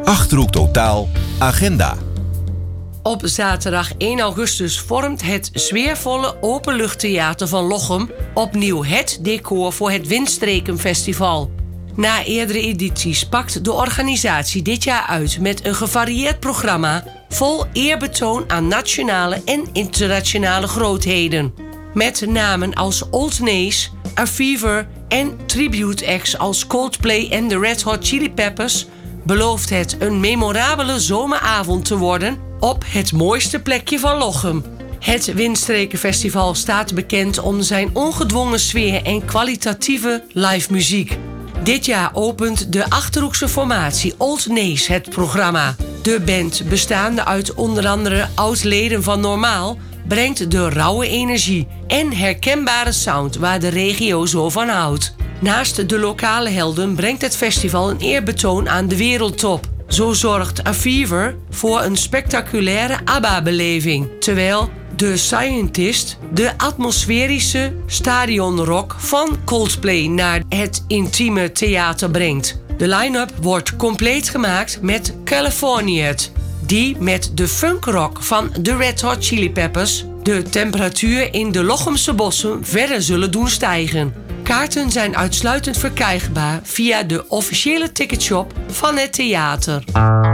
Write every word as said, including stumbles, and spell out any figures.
Achterhoek Totaal Agenda. Op zaterdag één augustus vormt het sfeervolle openluchttheater van Lochem opnieuw het decor voor het Windstrekenfestival. Na eerdere edities pakt de organisatie dit jaar uit met een gevarieerd programma vol eerbetoon aan nationale en internationale grootheden. Met namen als Old Nace, Aviver en tribute acts als Coldplay en de Red Hot Chili Peppers belooft het een memorabele zomeravond te worden op het mooiste plekje van Lochem. Het Windstrekenfestival staat bekend om zijn ongedwongen sfeer en kwalitatieve live muziek. Dit jaar opent de Achterhoekse formatie Old Nace het programma. De band, bestaande uit onder andere oud-leden van Normaal, brengt de rauwe energie en herkenbare sound waar de regio zo van houdt. Naast de lokale helden brengt het festival een eerbetoon aan de wereldtop. Zo zorgt Aviver voor een spectaculaire ABBA-beleving, terwijl The Scientist de atmosferische stadionrock van Coldplay naar het intieme theater brengt. De line-up wordt compleet gemaakt met Californiat, die met de funkrock van de Red Hot Chili Peppers de temperatuur in de Lochemse bossen verder zullen doen stijgen. Kaarten zijn uitsluitend verkrijgbaar via de officiële ticketshop van het theater.